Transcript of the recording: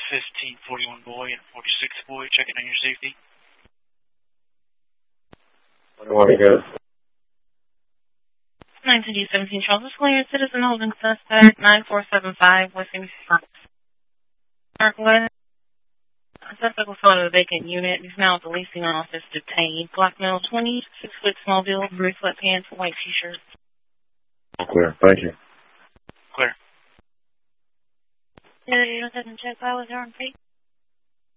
1541 boy and 46 boy, checking on your safety. What do you want to get? 19D17 Charles clear, citizen holding suspect 9475 Western Parkway. Suspect was found in a vacant unit. He's now at the leasing office detained. Black male 20, 6 foot small build, blue sweatpants, white t-shirt. Clear. Thank you. Clear. Yeah, you don't have to check file with her on feet.